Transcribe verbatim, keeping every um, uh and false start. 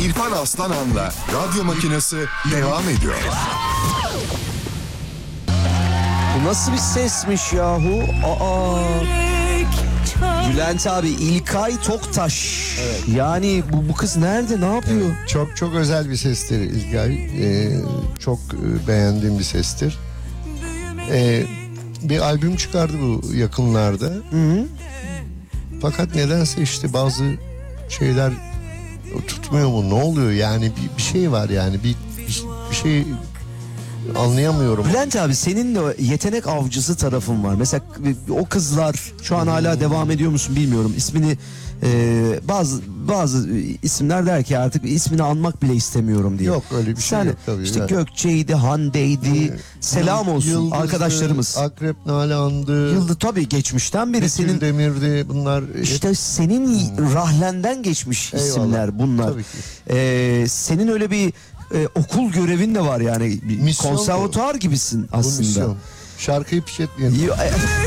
İrfan Aslanan'la Radyo Makinesi devam ediyor. Bu nasıl bir sesmiş yahu? Aa. Bülent abi, İlkay Toktaş. Evet. Yani bu, bu kız nerede, ne yapıyor? Evet, çok çok özel bir sestir İlkay. Ee, çok beğendiğim bir sestir. Ee, bir albüm çıkardı bu yakınlarda. Hı hı. Fakat nedense işte bazı şeyler tutmuyor mu? Ne oluyor yani? Bir, bir şey var yani. Bir, bir, bir şey anlayamıyorum. Bülent abi, senin de yetenek avcısı tarafın var. Mesela o kızlar şu an hala devam ediyor musun bilmiyorum. İsmini e, bazı bazı isimler der ki artık ismini anmak bile istemiyorum diye. Yok, öyle bir şey Sen, yok tabii. İşte yani. Gökçe'ydi, Hande'ydi. Ee, selam olsun Yıldız'dı, arkadaşlarımız. Akrep Nalan'dı. Yıldı tabii, geçmişten beri Betül senin. Demir'di bunlar. İşte senin hmm. rahlenden geçmiş Eyvallah. isimler bunlar. Tabii ki. Ee, senin öyle bir e, okul görevin de var yani. Bir Misyon konservatuar bu. gibisin aslında. Bu misyon. Şarkıyı pişetmeyelim. Yo-